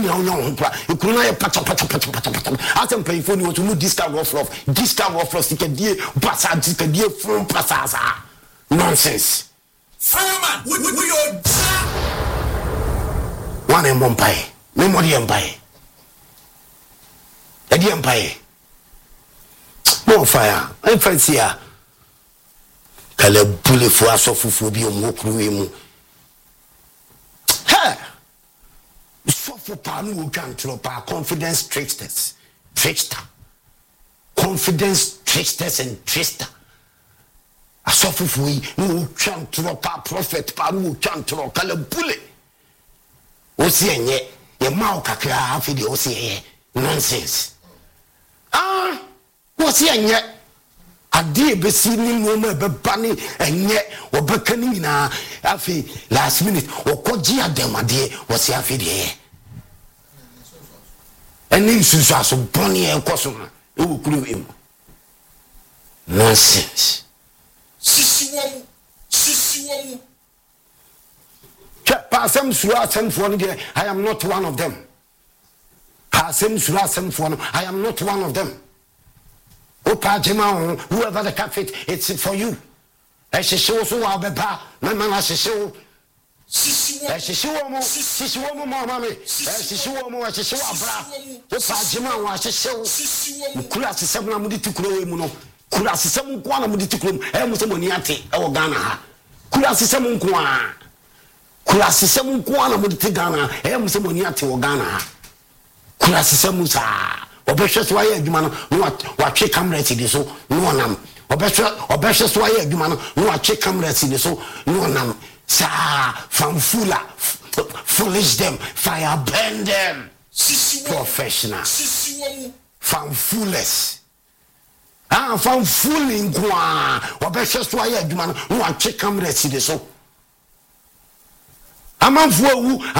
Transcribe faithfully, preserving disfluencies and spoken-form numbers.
no no you could not pata pata pata pata pata as am pay for you to this kind of love this kind of love can die pasa this can die from pasa nonsense fireman we we your one in Mumbai memory empire the empire more fire I fancy ya kale bule fo asofufu bi o mo kruwe mu ha so for panu o kan tropa confidence tricksters trickster confidence tricksters and trickster asofufu yi no kan tropa prophet panu o kan tropa kale bule o si enye ye ma o kakra afi de o si enye nonsense ah o si enye ade besi ni no ma beba ni enye obeka ni na afi last minute okoji ademade wo se afi de eni susu aso boni enkoso na e wo kuru em nonsense sisi wo sisi wo pasem sura sem for ni I am not one of them pasem sura sem for I am not one of them. Opa Jema, whoever the fit, it's for you. As she shows who I'll be back, my man as she show. As she show more, she show more, mammy. As she show more, as she show a bra. Opa Jema, as she show. Kuras seven amudi to grow muno. Kuras seven one amudi to grow. Emusomoniati, our Ghana. Kuras seven kwa. Kuras seven one amudi to Ghana. Emusomoniati, or Ghana. Kuras semusa. Obesha why adwuma no watwe camera ti de so no nam obesha obesha why adwuma no watwe camera ti de so no nam sa fanfula foolish them fire burn them professional fanfulous ah fanfuling kwa obesha why adwuma no watwe camera ti de so amanfo awu